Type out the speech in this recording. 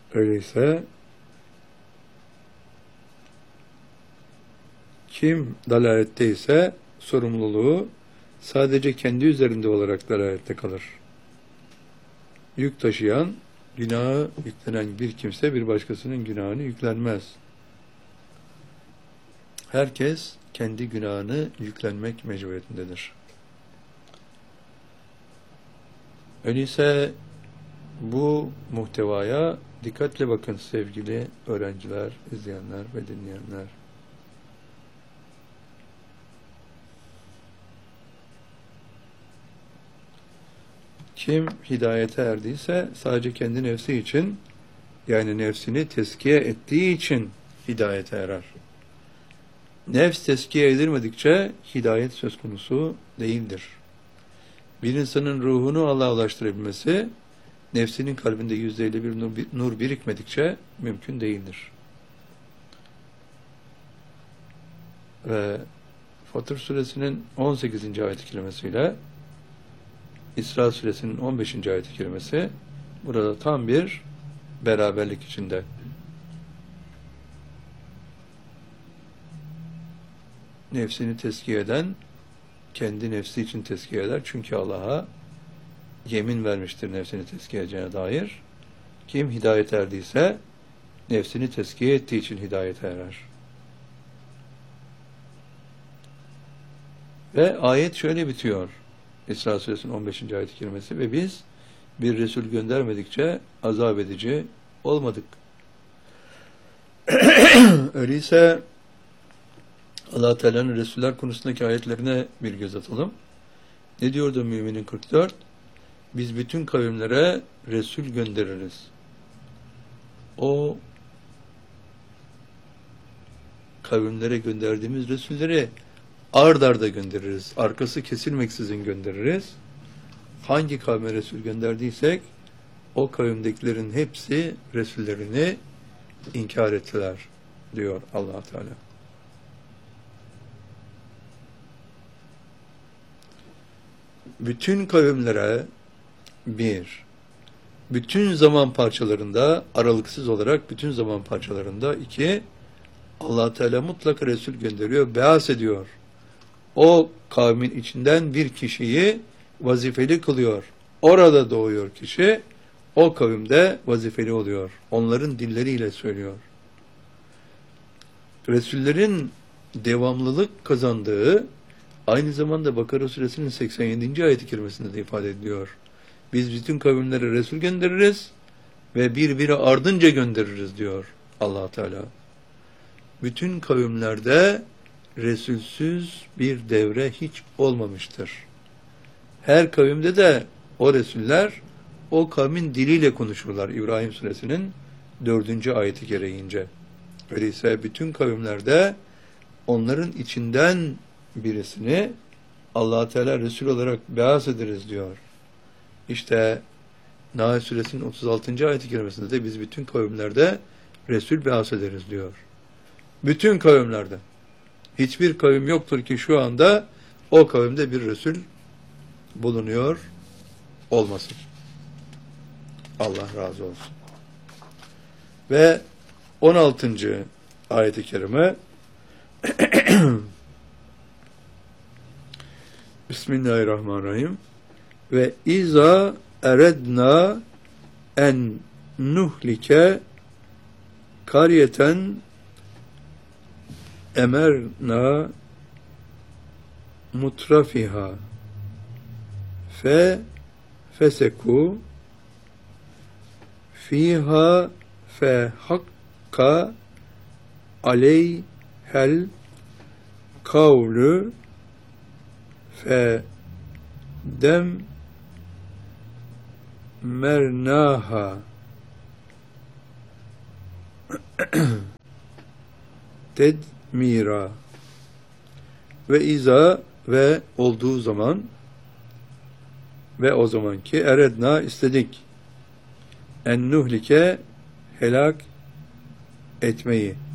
Öyleyse kim dalaletteyse sorumluluğu sadece kendi üzerinde olarak dalalette kalır. Yük taşıyan, günahı yüklenen bir kimse bir başkasının günahını yüklenmez. Herkes kendi günahını yüklenmek mecburiyetindedir. Öyleyse bu muhtevaya dikkatle bakın sevgili öğrenciler, izleyenler ve dinleyenler. Kim hidayete erdiyse sadece kendi nefsi için, yani nefsini tezkiye ettiği için hidayete erer. Nefs tezkiye edilmedikçe hidayet söz konusu değildir. Bir insanın ruhunu Allah'a ulaştırabilmesi, nefsinin kalbinde %51 nur birikmedikçe mümkün değildir. Ve Fatır suresinin 18. ayet-i kerimesiyle İsra suresinin 15. ayet-i kerimesi burada tam bir beraberlik içinde. Nefsini tezkiye eden kendi nefsi için tezkiye eder. Çünkü Allah'a yemin vermiştir nefsini tezkiye edeceğine dair. Kim hidayet erdiyse nefsini tezkiye ettiği için hidayete erer. Ve ayet şöyle bitiyor. İsra suresinin 15. ayet-i kerimesi ve biz bir Resul göndermedikçe azap edici olmadık. Öyleyse Allah-u Teala'nın Resuller konusundaki ayetlerine bir göz atalım. Ne diyordu Müminin 44? Biz bütün kavimlere Resul göndeririz. O kavimlere gönderdiğimiz Resulleri ard arda göndeririz. Arkası kesilmeksizin göndeririz. Hangi kavme Resul gönderdiysek o kavimdekilerin hepsi Resullerini inkar ettiler diyor Allah Teala. Bütün kavimlere bütün zaman parçalarında aralıksız olarak bütün zaman parçalarında Allah Teala mutlaka Resul gönderiyor, beas ediyor. O kavmin içinden bir kişiyi vazifeli kılıyor. Orada doğuyor kişi, o kavimde vazifeli oluyor. Onların dilleriyle söylüyor. Resullerin devamlılık kazandığı aynı zamanda Bakara suresinin 87. ayet-i kerimesinde de ifade ediliyor. Biz bütün kavimlere Resul göndeririz ve birbiri ardınca göndeririz diyor Allah Teala. Bütün kavimlerde Resulsüz bir devre hiç olmamıştır. Her kavimde de o Resuller o kavmin diliyle konuşurlar. İbrahim suresinin 4. ayeti gereğince. Öyleyse bütün kavimlerde onların içinden birisini Allah Teala Resul olarak beas ederiz diyor. İşte Nahl suresinin 36. ayet-i kerimesinde de biz bütün kavimlerde Resul beas ederiz diyor. Bütün kavimlerde. Hiçbir kavim yoktur ki şu anda o kavimde bir Resul bulunuyor olmasın. Allah razı olsun. Ve 16. ayet-i kerime Bismillahirrahmanirrahim. Ve iza eredna en nuhlike karyeten emerna mutrafiha feseku fiha fe hakka aleyhel kavlu fe dem mernaha tedmira ve iza ve olduğu zaman ve o zamanki eredna istedik en nuhlike helak etmeyi